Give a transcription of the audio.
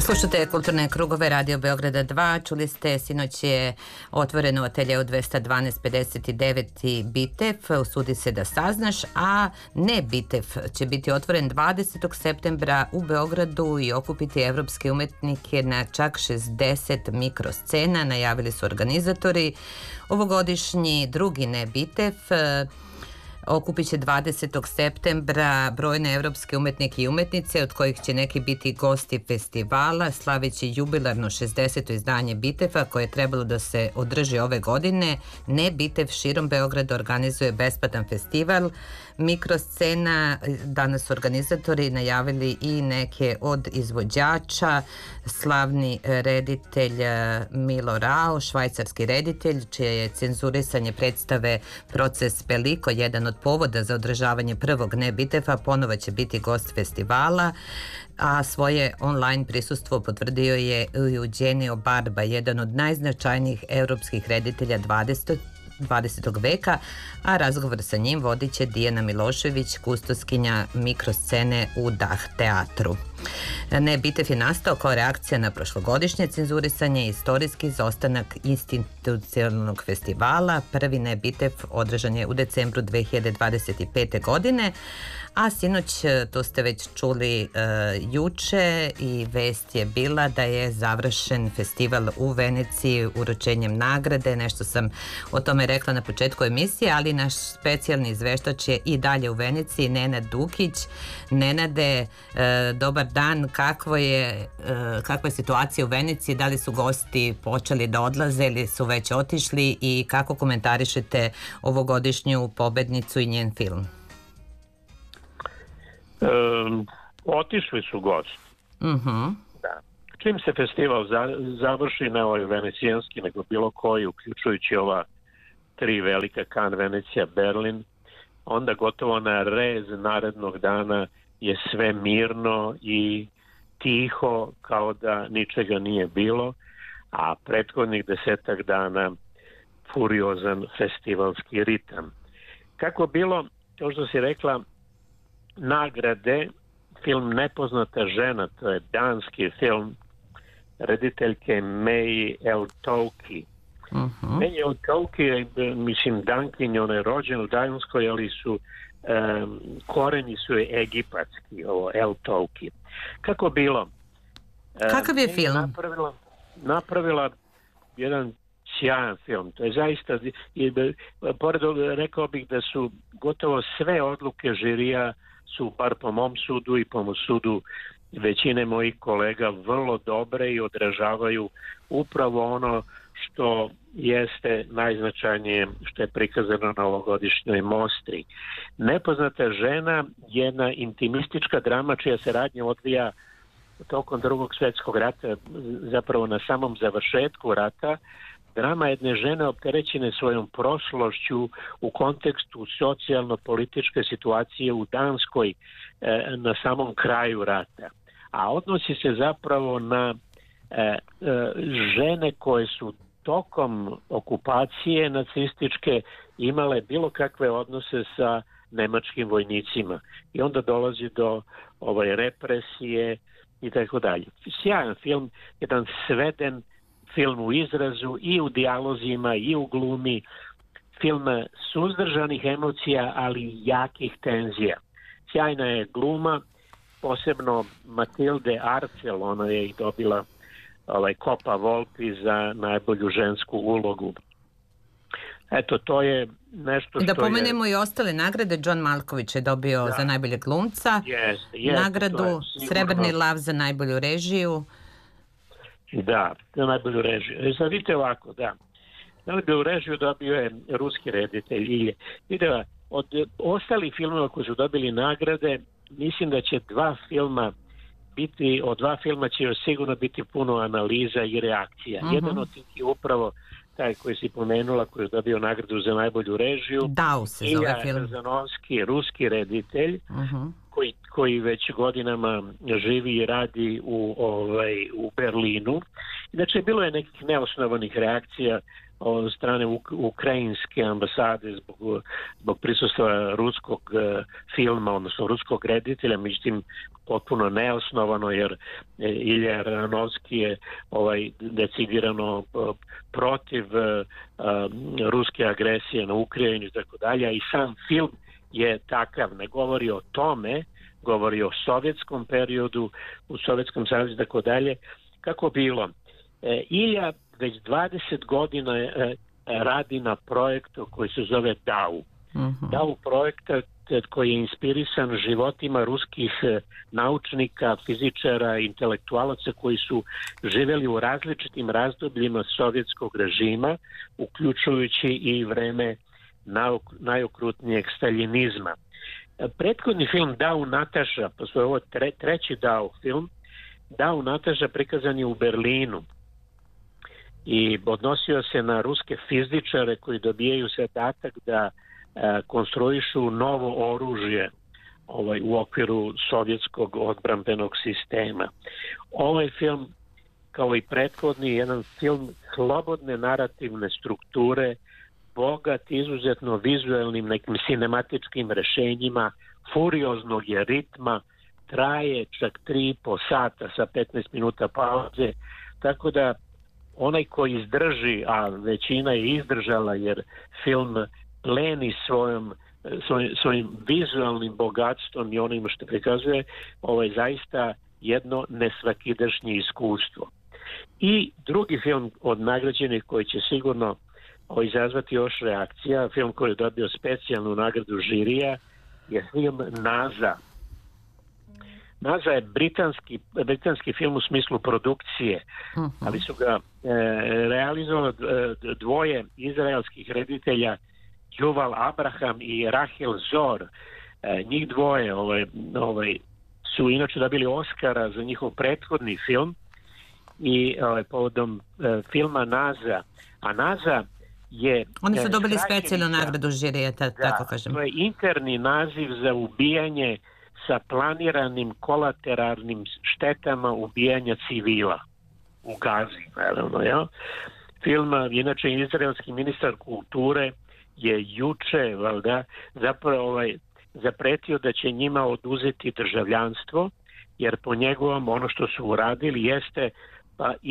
Slušate Kulturne krugove Radio Beograda 2. Čuli ste, sinoć je otvoreno atelje od 212-59 Bitev, usudi se da saznaš, a ne Bitev će biti otvoren 20. septembra u Beogradu i okupiti evropske umetnike na čak 60 mikroscena, najavili su organizatori. Ovogodišnji drugi ne Bitev okupit će 20. septembra brojne evropske umetnike i umetnice, od kojih će neki biti gosti festivala, slaveći jubilarno 60. izdanje Biteva koje je trebalo da se održi ove godine. Ne Bitev širom Beograda organizuje besplatan festival mikroscena. Danas su organizatori najavili i neke od izvođača. Slavni reditelj Milo Rao, švajcarski reditelj, čije je cenzurisanje predstave Proces Veliko jedan od povoda za održavanje prvog Ne Biteva, ponovo će biti gost festivala, a svoje online prisustvo potvrdio je Eugenio Barba, jedan od najznačajnijih europskih reditelja 20. veka, a razgovor sa njim vodit će Dijana Milošević, kustoskinja mikroscene u Dah teatru. Ne Bitev je nastao kao reakcija na prošlogodišnje cenzurisanje i istorijski izostanak institucionalnog festivala. Prvi Ne Bitev održan je u decembru 2025. godine, a sinoć, to ste već čuli juče, i vest je bila da je završen festival u Veneciji uručenjem nagrade. Nešto sam o tome rekla na početku emisije, ali naš specijalni izveštač je i dalje u Veneciji, Nenad Dukić. Nenade, dobar dan. Kakva je situacija u Veneciji? Da li su gosti počeli da odlaze ili su već otišli i kako komentarišete ovogodišnju pobednicu i njen film? Otišli su gosti. Da. Čim se festival završi, ne ovaj venecijanski, nego bilo koji, uključujući ova tri velika, Cannes, Venecija, Berlin, onda gotovo na rez narednog dana je sve mirno i tiho, kao da ničega nije bilo, a prethodnih 10 dana furiozan festivalski ritam. Kako bilo, to što si rekla, nagrade, film Nepoznata žena, to je danski film rediteljke May El-Touki. May El-Touki je, mislim, Dankinja, ona je rođena u Danskoj, ali su koreni su je egipatski, ovo El-Touki. Kako bilo? Kakav je film? Napravila jedan sjajan film. To je zaista, pored, rekao bih da su gotovo sve odluke žirija su, bar po mom sudu i po sudu većine mojih kolega, vrlo dobre i odražavaju upravo ono što jeste najznačajnije što je prikazano na ovogodišnjoj mostri. Nepoznata žena je jedna intimistička drama čija se radnja odvija tokom Drugog svjetskog rata, zapravo na samom završetku rata. Drama jedne žene opterećene svojom prošlošću u kontekstu socijalno-političke situacije u Danskoj na samom kraju rata. A odnosi se zapravo na žene koje su tokom okupacije nacističke imale bilo kakve odnose sa nemačkim vojnicima. I onda dolazi do represije i tako dalje. Sjajan film, jedan sveden film u izrazu i u dijalozima i u glumi, film suzdržanih emocija, ali jakih tenzija. Sjajna je gluma, posebno Matilde Arcel, ona je i dobila Kopa Volpi za najbolju žensku ulogu. Eto, to je nešto što da pomenemo i ostale nagrade. John Malković je dobio za najboljeg glumca, nagradu Srebrni lav za najbolju režiju. Da, za najbolju režiju. Sad vidite ovako, najbolju režiju dobio je ruski reditelj. Od ostalih filmova koji su dobili nagrade, mislim da će od dva filma će sigurno biti puno analiza i reakcija. Jedan od tih je upravo taj koji si pomenula, koji je dobio nagradu za najbolju režiju. Dao se zove film. Ilja Zanovski, ruski reditelj, koji već godinama živi i radi u Berlinu. Inače, bilo je nekih neosnovanih reakcija od strane ukrajinske ambasade zbog prisustva ruskog filma, odnosno ruskog reditelja, međutim potpuno neosnovano, jer Ilja Aronovski je decidirano protiv ruske agresije na Ukrajinu i tako dalje, i sam film je takav, ne govori o tome, govori o sovjetskom periodu, u Sovjetskom savezu i tako dalje. Kako bilo? Ilja već 20 godina radi na projektu koji se zove DAU. DAU projekta koji je inspirisan životima ruskih naučnika, fizičara, intelektualaca koji su živjeli u različitim razdobljima sovjetskog režima, uključujući i vreme najokrutnijeg staljinizma. Prethodni film Dau Nataša, postoje ovo treći Dau film, Dau Nataša prikazan je u Berlinu i odnosio se na ruske fizičare koji dobijaju zadatak da konstruišu novo oružje u okviru sovjetskog odbrambenog sistema. Ovaj film, kao i prethodni, jedan film slobodne narativne strukture, bogat izuzetno vizuelnim nekim sinematičkim rešenjima, furioznog je ritma, traje čak 3,5 sata sa 15 minuta pauze, tako da onaj ko izdrži, a većina je izdržala jer film pleni svojim vizualnim bogatstvom i onim što prikazuje, ovo je zaista jedno nesvakidašnje iskustvo. I drugi film od nagrađenih koji će sigurno izazvati još reakcija, film koji je dobio specijalnu nagradu žirija, je film Naza. Naza je britanski film u smislu produkcije, ali su ga realizovali dvoje izraelskih reditelja, Yuval Abraham i Rahel Zor. Njih dvoje su inače dobili Oscara za njihov prethodni film i povodom filma Naza. A Naza je... Oni su dobili specijalnu nagradu žirija, tako kažem. To je interni naziv za ubijanje sa planiranim kolateralnim štetama ubijanja civila u Gazi, naravno, ja. Film, inače izraelski ministar kulture je juče, valjda, zapravo zapretio da će njima oduzeti državljanstvo, jer po njegovom ono što su uradili jeste